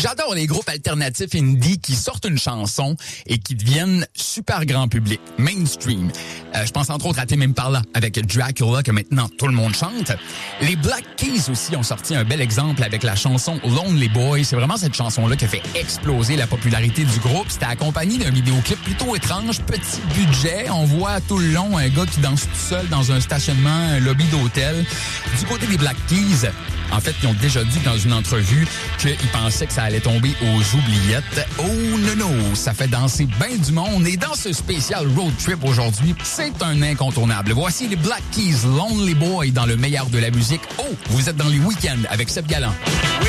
J'adore les groupes alternatifs indie qui sortent une chanson et qui deviennent super grand public, mainstream. Je pense entre autres à Tame Impala avec Dracula que maintenant tout le monde chante. Les Black Keys aussi ont sorti un bel exemple avec la chanson Lonely Boy. C'est vraiment cette chanson-là qui a fait exploser la popularité du groupe. C'était accompagné d'un vidéoclip plutôt étrange, petit budget. On voit tout le long un gars qui danse tout seul dans un stationnement, un lobby d'hôtel. Du côté des Black Keys, en fait, ils ont déjà dit dans une entrevue qu'ils pensaient que ça allait tomber aux oubliettes. Oh non, ça fait danser bien du monde. Et dans ce spécial road trip aujourd'hui, c'est un incontournable. Voici les Black Keys, Lonely Boy dans le meilleur de la musique. Oh, vous êtes dans les week-ends avec Seb Galland.